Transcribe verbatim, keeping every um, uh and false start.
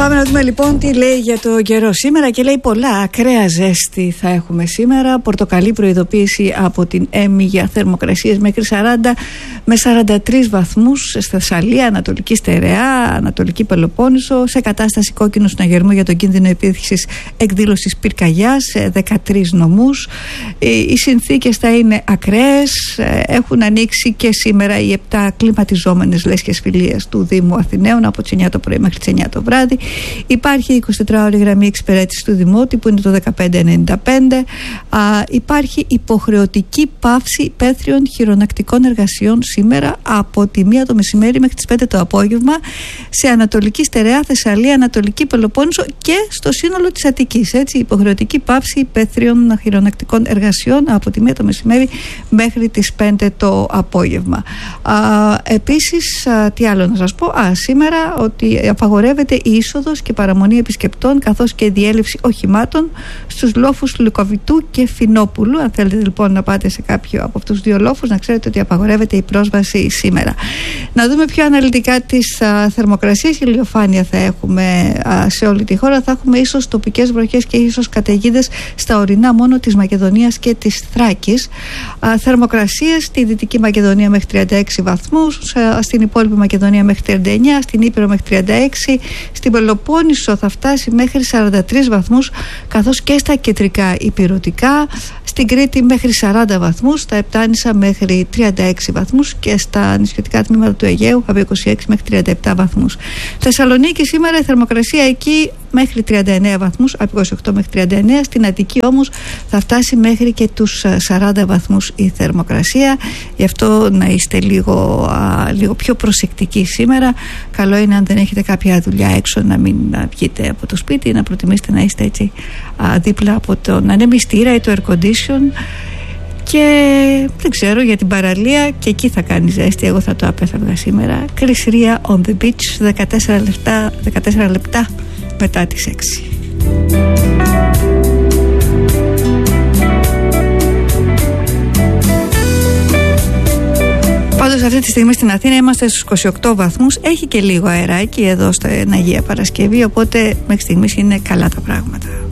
Πάμε να δούμε λοιπόν τι λέει για το καιρό σήμερα και λέει πολλά. Ακραία ζέστη θα έχουμε σήμερα. Πορτοκαλί προειδοποίηση από την ΕΜΗ για θερμοκρασίες μέχρι σαράντα με σαράντα τρεις βαθμούς στη Θεσσαλία, Ανατολική Στερεά, Ανατολική Πελοπόννησο. Σε κατάσταση κόκκινου συναγερμού για τον κίνδυνο επίδειξης εκδήλωσης πυρκαγιάς σε δεκατρείς νομούς. Οι συνθήκες θα είναι ακραίες. Έχουν ανοίξει και σήμερα οι επτά κλιματιζόμενες λέσχες φιλίας του Δήμου Αθηναίων από τις εννιά το πρωί μέχρι τις εννιά το βράδυ. Υπάρχει εικοσιτετράωρη γραμμή εξυπηρέτησης του Δημότη που είναι το δεκαπέντε ενενήντα πέντε. Α, υπάρχει υποχρεωτική πάυση υπαίθριων χειρονακτικών εργασιών σήμερα από τη μία το μεσημέρι μέχρι τις πέντε το απόγευμα σε Ανατολική Στερεά, Θεσσαλία, Ανατολική Πελοπόννησο και στο σύνολο της Αττικής. Έτσι, υποχρεωτική πάυση υπαίθριων χειρονακτικών εργασιών από τη μία το μεσημέρι μέχρι τις πέντε το απόγευμα. Α, επίσης, α, τι άλλο να σας πω. Α, σήμερα ότι απαγορεύεται η είσοδος και παραμονή επισκεπτών καθώς και η διέλευση οχημάτων στους λόφους Λυκοβητού και Φινόπουλου. Αν θέλετε λοιπόν να πάτε σε κάποιο από αυτούς τους δύο λόφους, να ξέρετε ότι απαγορεύεται η πρόσβαση σήμερα. Να δούμε πιο αναλυτικά τις α, θερμοκρασίες. Η ηλιοφάνεια θα έχουμε α, σε όλη τη χώρα. Θα έχουμε ίσως τοπικές βροχές και ίσως καταιγίδες στα ορεινά μόνο της Μακεδονίας και της Θράκης. Α, θερμοκρασίες στη Δυτική Μακεδονία μέχρι τριάντα έξι βαθμούς, α, στην υπόλοιπη Μακεδονία μέχρι τριάντα εννιά, στην Ήπειρο μέχρι τριάντα έξι, στην Πελοπόννησο θα φτάσει μέχρι σαράντα τρεις βαθμούς, καθώς και στα κεντρικά υπηρετικά. Στην Κρήτη μέχρι σαράντα βαθμούς, στα Επτάνησα μέχρι τριάντα έξι βαθμούς και στα νησιωτικά τμήματα του Αιγαίου από είκοσι έξι μέχρι τριάντα επτά βαθμούς. Θεσσαλονίκη σήμερα η θερμοκρασία εκεί μέχρι τριάντα εννέα βαθμούς, από είκοσι οκτώ μέχρι τριάντα εννέα. Στην Αττική όμως θα φτάσει μέχρι και τους σαράντα βαθμούς η θερμοκρασία. Γι' αυτό να είστε λίγο, α, λίγο πιο προσεκτικοί σήμερα. Καλό είναι αν δεν έχετε κάποια δουλειά έξω να μην βγείτε από το σπίτι, να προτιμήσετε να είστε έτσι α, δίπλα από τον ανεμιστήρα ή το air condition. Και δεν ξέρω για την παραλία, και εκεί θα κάνει ζέστη. Εγώ θα το απέφευγα σήμερα. Chris Ria on the beach, δεκατέσσερα λεπτά, δεκατέσσερα λεπτά μετά τις έξι. Πάντως αυτή τη στιγμή στην Αθήνα είμαστε στους είκοσι οκτώ βαθμούς. Έχει και λίγο αεράκι εδώ στην Αγία Παρασκευή, οπότε μέχρι στιγμής είναι καλά τα πράγματα.